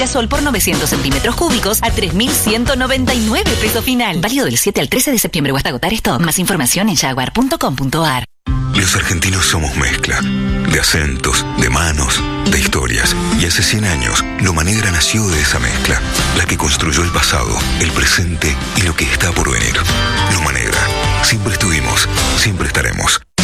girasol por 900 centímetros cúbicos a 3.199 pesos final. Válido del 7 al 13 de septiembre o hasta agotar stock. Más información en jaguar.com.ar. Los argentinos somos mezcla de acentos, de manos, de historias. Y hace 100 años, Loma Negra nació de esa mezcla, la que construyó el pasado, el presente y lo que está por venir. Loma Negra. Siempre estuvimos, siempre estaremos.